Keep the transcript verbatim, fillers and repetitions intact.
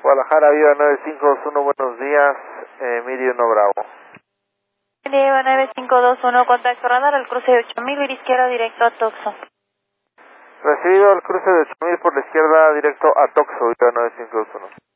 Guadalajara, Viva nueve cinco dos uno, buenos días, eh, Miri uno Bravo. Viva nueve cinco dos uno, contacto radar al cruce de ocho mil, ir izquierda directo a Toxo. Recibido el cruce de ocho mil por la izquierda directo a Toxo, Viva nueve cinco dos uno.